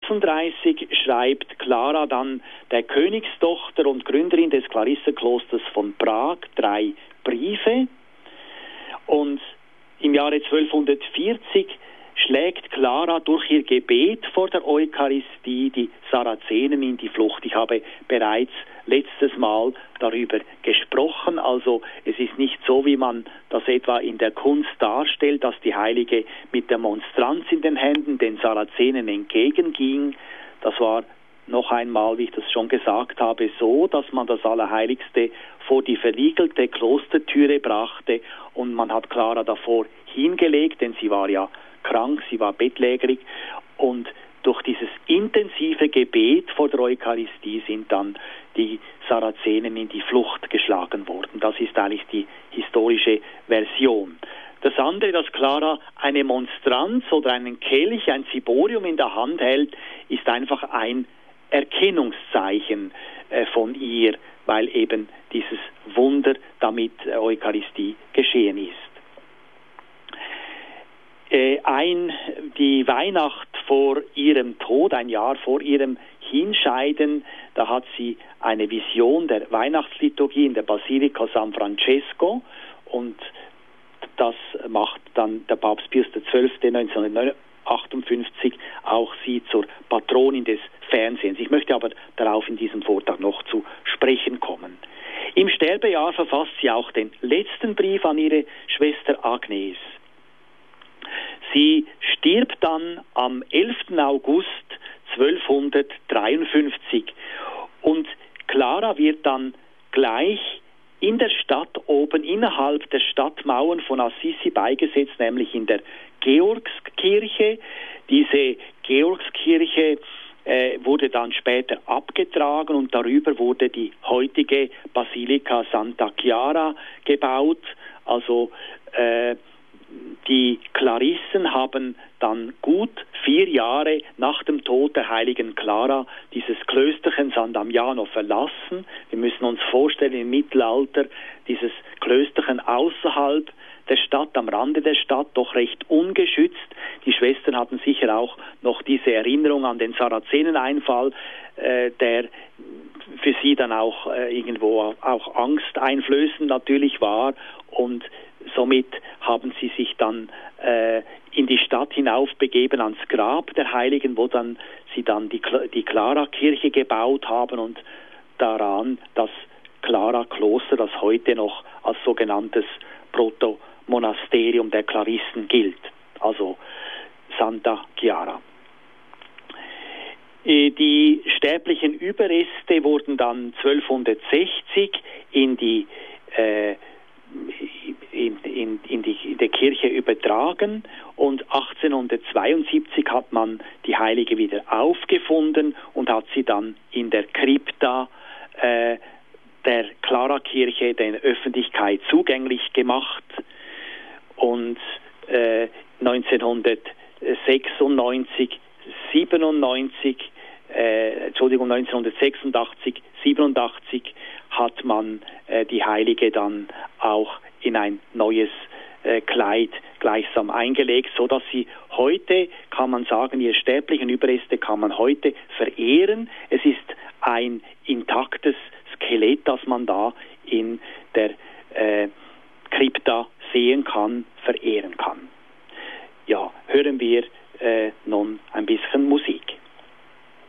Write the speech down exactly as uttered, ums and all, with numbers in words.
zwölfhundertsechsunddreißig schreibt Klara dann der Königstochter und Gründerin des Klarissenklosters von Prag drei Briefe. Und im Jahre zwölfhundertvierzig schlägt Klara durch ihr Gebet vor der Eucharistie die Sarazenen in die Flucht. Ich habe bereits letztes Mal darüber gesprochen. Also es ist nicht so, wie man das etwa in der Kunst darstellt, dass die Heilige mit der Monstranz in den Händen den Sarazenen entgegenging. Das war noch einmal, wie ich das schon gesagt habe, so, dass man das Allerheiligste vor die verriegelte Klostertüre brachte und man hat Klara davor hingelegt, denn sie war ja krank, sie war bettlägerig, und durch dieses intensive Gebet vor der Eucharistie sind dann die Sarazenen in die Flucht geschlagen worden. Das ist eigentlich die historische Version. Das andere, dass Klara eine Monstranz oder einen Kelch, ein Ziborium in der Hand hält, ist einfach ein Erkennungszeichen äh, von ihr, weil eben dieses Wunder damit äh, Eucharistie geschehen ist. Ein, die Weihnacht vor ihrem Tod, ein Jahr vor ihrem Hinscheiden, da hat sie eine Vision der Weihnachtsliturgie in der Basilika San Francesco, und das macht dann der Papst Pius der Zwölfte neunzehnhundertachtundfünfzig auch sie zur Patronin des Fernsehens. Ich möchte aber darauf in diesem Vortrag noch zu sprechen kommen. Im Sterbejahr verfasst sie auch den letzten Brief an ihre Schwester Agnes. Sie stirbt dann am elften August zwölfhundertdreiundfünfzig und Klara wird dann gleich in der Stadt oben innerhalb der Stadtmauern von Assisi beigesetzt, nämlich in der Georgskirche. Diese Georgskirche äh, wurde dann später abgetragen und darüber wurde die heutige Basilika Santa Chiara gebaut. Also äh, die Klarissen haben dann gut vier Jahre nach dem Tod der heiligen Klara dieses Klösterchen San Damiano verlassen. Wir müssen uns vorstellen, im Mittelalter dieses Klösterchen außerhalb der Stadt, am Rande der Stadt, doch recht ungeschützt. Die Schwestern hatten sicher auch noch diese Erinnerung an den Sarazeneneinfall, äh, der für sie dann auch äh, irgendwo auch angsteinflößend natürlich war, und somit haben sie sich dann äh, in die Stadt hinaufbegeben ans Grab der Heiligen, wo dann sie dann die, die Klara-Kirche gebaut haben und daran das Klara-Kloster, das heute noch als sogenanntes Protomonasterium der Klarissen gilt, also Santa Chiara. Die sterblichen Überreste wurden dann zwölfhundertsechzig in die äh, In, in, in, die, in der Kirche übertragen, und achtzehnhundertzweiundsiebzig hat man die Heilige wieder aufgefunden und hat sie dann in der Krypta äh, der Klara-Kirche der Öffentlichkeit zugänglich gemacht, und äh, neunzehnhundertsechsundneunzig, siebenundneunzig, äh, Entschuldigung, neunzehnhundertsechsundachtzig, siebenundachtzig hat man äh, die Heilige dann auch in ein neues äh, Kleid gleichsam eingelegt, so dass sie heute, kann man sagen, ihre sterblichen Überreste kann man heute verehren. Es ist ein intaktes Skelett, das man da in der äh, Krypta sehen kann,